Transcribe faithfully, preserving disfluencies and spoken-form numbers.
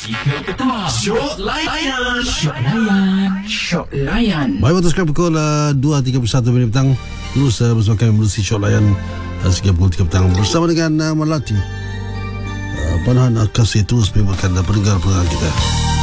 tiga petang. Syok layan. Syok layan. Syok layan. Baik, waktu sekarang pukul uh, dua tiga puluh satu minit petang. Terus uh, bersama kami menerusi Syok Layan uh, sehingga pukul tiga petang bersama dengan uh, Melati. Uh, Panahan Kasih terus membuatkan uh, pendengar-pendengar kita.